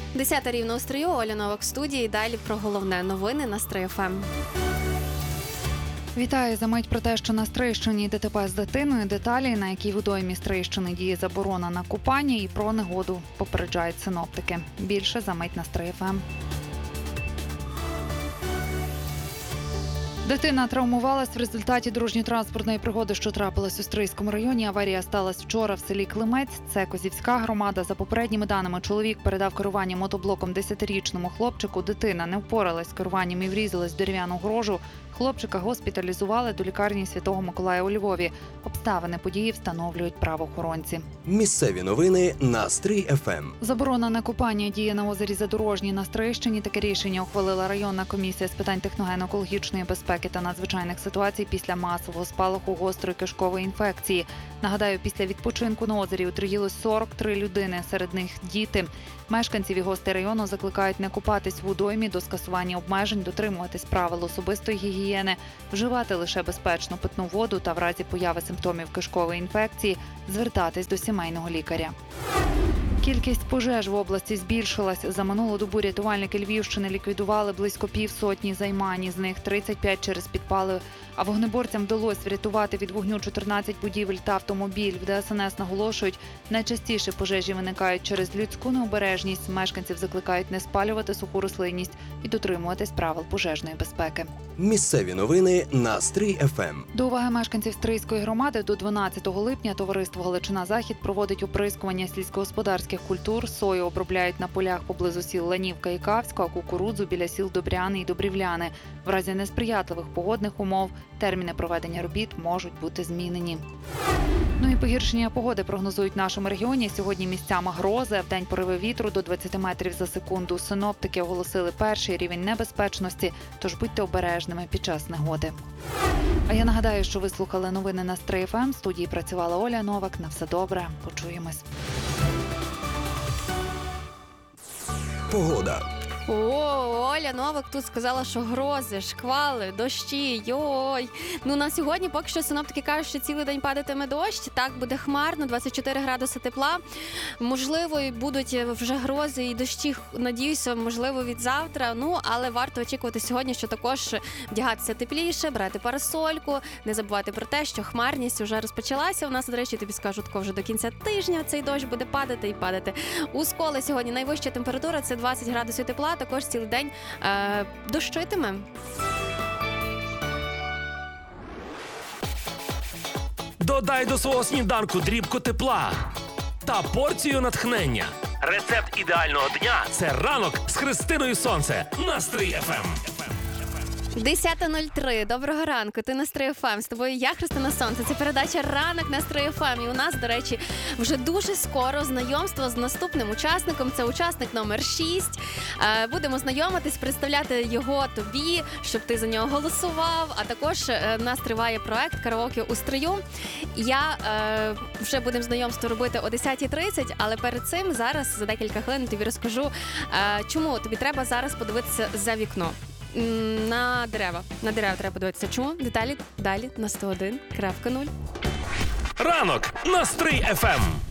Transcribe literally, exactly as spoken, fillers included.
Десята рівно у строю, Оля Новак в студії. Далі про головне новини на Стрий еф ем. Вітаю. За мить про те, що на Стрийщині ДТП з дитиною, деталі, на якій водоймі Стрийщини діє заборона на купання, і про негоду попереджають синоптики. Більше за мить на Стрий еф ем. Дитина травмувалась в результаті дорожньо-транспортної пригоди, що трапилась у Стрийському районі. Аварія сталася вчора в селі Климець. Це Козівська громада. За попередніми даними, чоловік передав керування мотоблоком десятирічному хлопчику. Дитина не впоралась з керуванням і врізалась в дерев'яну огорожу. Хлопчика госпіталізували до лікарні Святого Миколая у Львові. Обставини події встановлюють правоохоронці. Місцеві новини на Стрий еф ем. Заборона на купання діє на озері Задорожній на Стрийщині. Таке рішення ухвалила районна комісія з питань техногенно-екологічної безпеки та надзвичайних ситуацій після масового спалаху гострої кишкової інфекції. Нагадаю, після відпочинку на озері отруїлось сорок три людини, серед них діти. Мешканців і гостей району закликають не купатись в водоймі, до скасування обмежень, дотримуватись правил особистої гігієни, вживати лише безпечну питну воду та в разі появи симптомів кишкової інфекції звертатись до сімейного лікаря. Кількість пожеж в області збільшилась. За минулу добу рятувальники Львівщини ліквідували близько півсотні займань, з них тридцять п'ять через підпали. А вогнеборцям вдалося врятувати від вогню чотирнадцять будівель та автомобіль. В де ес ен ес наголошують, найчастіше пожежі виникають через людську необережність. Мешканців закликають не спалювати суху рослинність і дотримуватись правил пожежної безпеки. Місцеві новини на Стрий еф ем. До уваги мешканців Стрийської громади до дванадцятого липня товариство «Галичина-Захід» проводить оприскування сільськогосподарських культур. Сою обробляють на полях поблизу сіл Ланівка і Кавська, а кукурудзу біля сіл Добряни і Добрівляни. В разі несприятливих погодних умов терміни проведення робіт можуть бути змінені. Ну і погіршення погоди прогнозують в нашому регіоні. Сьогодні місцями грози, вдень пориви вітру до двадцяти метрів за секунду. Синоптики оголосили перший рівень небезпечності, тож будьте обережними під час негоди. А я нагадаю, що ви слухали новини на Стрий еф ем. В студії працювала Оля Новак. На все добре. Почуємось. Погода. О, Оля Новак тут сказала, що грози, шквали, дощі, йой. Ну, на сьогодні поки що синоптики кажуть, що цілий день падатиме дощ. Так, буде хмарно, двадцять чотири градуси тепла. Можливо, і будуть вже грози і дощі, надіюся, можливо, від завтра. Ну, але варто очікувати сьогодні, що також вдягатися тепліше, брати парасольку, не забувати про те, що хмарність вже розпочалася. У нас, до речі, тобі скажу, тако вже до кінця тижня цей дощ буде падати і падати. У Сколі сьогодні найвища температура – це двадцять градусів тепла. Також цілий день е, дощитиме. Додай до свого сніданку дрібку тепла та порцію натхнення. Рецепт ідеального дня – це ранок з Христиною Сонце на Стрий еф ем. десята нуль три. Доброго ранку. Ти на Стрий еф ем. З тобою я, Христина Сонце. Це передача «Ранок на Стрий еф ем». І у нас, до речі, вже дуже скоро знайомство з наступним учасником. Це учасник номер шість. Будемо знайомитись, представляти його тобі, щоб ти за нього голосував. А також у нас триває проект «Караоке у Стрию». Я е, вже будемо знайомство робити о десята тридцять, але перед цим зараз за декілька хвилин тобі розкажу, е, чому тобі треба зараз подивитися за вікно. На дерева. На дерева треба подивитися. Чому? Деталі далі на сто один крапка нуль. Ранок на Стрий еф ем.